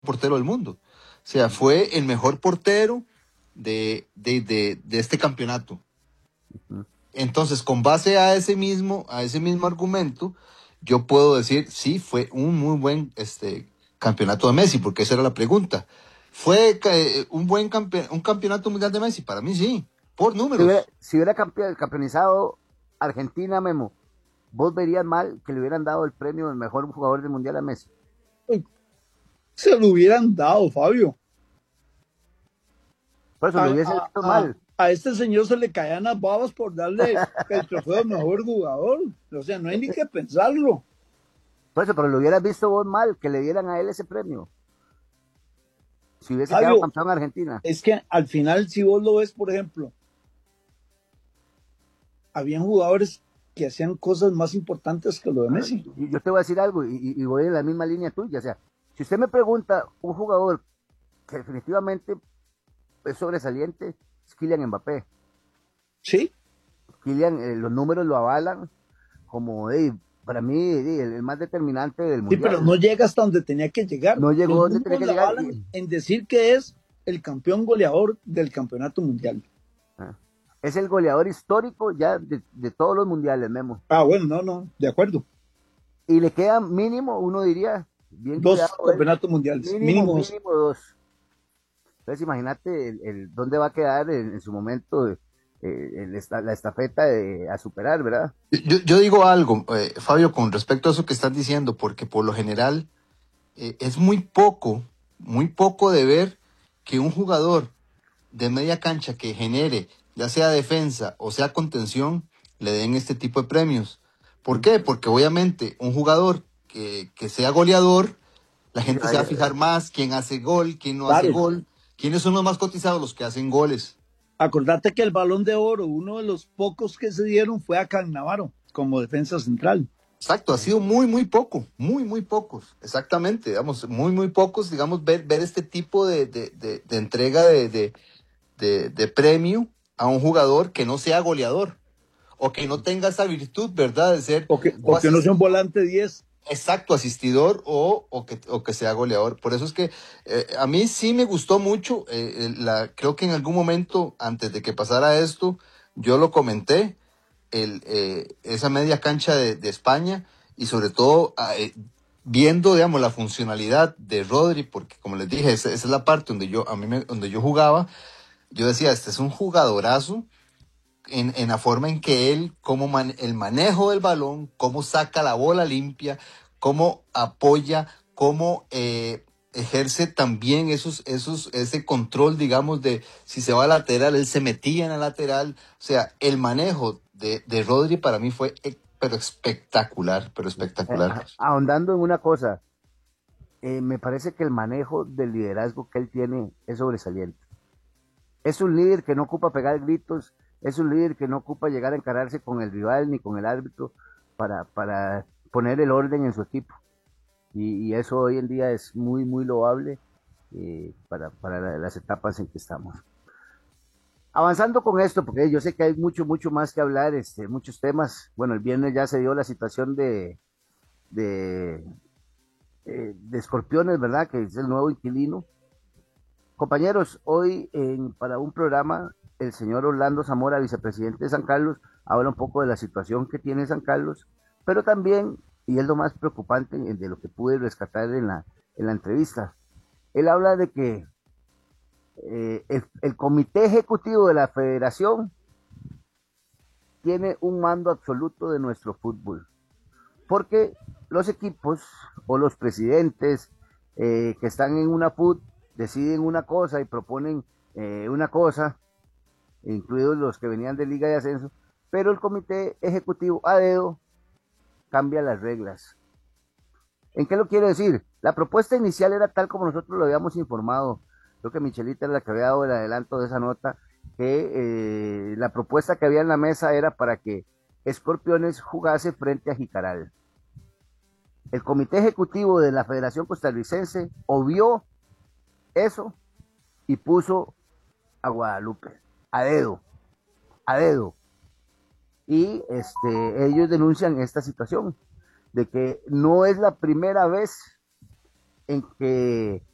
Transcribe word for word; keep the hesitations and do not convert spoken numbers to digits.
portero del mundo. O sea, fue el mejor portero de, de, de, de este campeonato. Uh-huh. Entonces, con base a ese mismo, a ese mismo argumento, yo puedo decir, sí, fue un muy buen este, campeonato de Messi, porque esa era la pregunta. ¿Fue eh, un buen campe un campeonato mundial de Messi? Para mí sí, por números. Si hubiera, si hubiera campe campeonizado Argentina, Memo, ¿vos verías mal que le hubieran dado el premio del mejor jugador del mundial a Messi? Se lo hubieran dado, Fabio. Por eso a, lo hubiese visto a, mal. A, a este señor se le caían las babas por darle el trofeo de mejor jugador. O sea, no hay ni que pensarlo. Por eso, pero lo hubieras visto vos mal, que le dieran a él ese premio. Si hubiese Fabio, quedado campeón Argentina. Es que al final, si vos lo ves, por ejemplo, habían jugadores que hacían cosas más importantes que lo de Messi. Yo te voy a decir algo, y, y voy en la misma línea tuya. O sea, si usted me pregunta un jugador que definitivamente es sobresaliente, es Kylian Mbappé. Sí. Kylian, eh, los números lo avalan como, eh, para mí, eh, el, el más determinante del mundial. Sí, pero no llega hasta donde tenía que llegar. No llegó donde tenía que llegar. Y... en decir que es el campeón goleador del campeonato mundial. Ah. Es el goleador histórico ya de, de todos los mundiales, Memo. Ah, bueno, no, no, de acuerdo. Y le queda mínimo, uno diría, bien dos cuidado, campeonatos ¿eh? mundiales. Mínimo, mínimo, mínimo dos. Entonces imagínate el, el, dónde va a quedar en, en su momento eh, el, la estafeta de, a superar, ¿verdad? Yo, yo digo algo, eh, Fabio, con respecto a eso que estás diciendo, porque por lo general eh, es muy poco, muy poco de ver que un jugador de media cancha que genere, ya sea defensa o sea contención, le den este tipo de premios. ¿Por qué? Porque obviamente un jugador que, que sea goleador, la gente se va a fijar más quién hace gol, quién no claro. hace gol. ¿Quiénes son los más cotizados? Los que hacen goles. Acordate que el Balón de Oro, uno de los pocos que se dieron fue a Cannavaro como defensa central. Exacto, ha sido muy, muy poco, muy, muy pocos, exactamente, digamos, muy, muy pocos, digamos, ver, ver este tipo de, de, de, de entrega de, de, de, de premio a un jugador que no sea goleador, o que no tenga esa virtud, ¿verdad? De ser... O que, o que no sea un volante diez. Exacto, asistidor o, o, que, o que sea goleador. Por eso es que eh, a mí sí me gustó mucho, eh, la, creo que en algún momento, antes de que pasara esto, yo lo comenté, el, eh, esa media cancha de, de España y sobre todo eh, viendo, digamos, la funcionalidad de Rodri, porque como les dije, esa, esa es la parte donde yo, a mí me, donde yo jugaba, yo decía, este es un jugadorazo, En, en la forma en que él, cómo man, el manejo del balón, cómo saca la bola limpia, cómo apoya, cómo eh, ejerce también esos, esos, ese control, digamos, de si se va a lateral, él se metía en la lateral. O sea, el manejo de, de Rodri para mí fue eh, pero espectacular, pero espectacular. Eh, ahondando en una cosa, eh, me parece que el manejo del liderazgo que él tiene es sobresaliente. Es un líder que no ocupa pegar gritos, es un líder que no ocupa llegar a encararse con el rival ni con el árbitro para, para poner el orden en su equipo. Y, y eso hoy en día es muy, muy loable eh, para, para las etapas en que estamos. Avanzando con esto, porque yo sé que hay mucho, mucho más que hablar, este, muchos temas. Bueno, el viernes ya se dio la situación de, de, eh, de Escorpiones, ¿verdad? Que es el nuevo inquilino. Compañeros, hoy en, para un programa, el señor Orlando Zamora, vicepresidente de San Carlos, habla un poco de la situación que tiene San Carlos, pero también, y es lo más preocupante de lo que pude rescatar en la, en la entrevista, él habla de que eh, el, el comité ejecutivo de la federación tiene un mando absoluto de nuestro fútbol, porque los equipos o los presidentes eh, que están en una F U T deciden una cosa y proponen eh, una cosa, incluidos los que venían de Liga de Ascenso, pero el comité ejecutivo a dedo cambia las reglas. ¿En qué lo quiero decir? La propuesta inicial era tal como nosotros lo habíamos informado. Creo que Michelita era la que había dado el adelanto de esa nota, que eh, la propuesta que había en la mesa era para que Escorpiones jugase frente a Jicaral. El comité ejecutivo de la Federación Costarricense obvió eso y puso a Guadalupe a dedo, a dedo. Y este, ellos denuncian esta situación de que no es la primera vez en que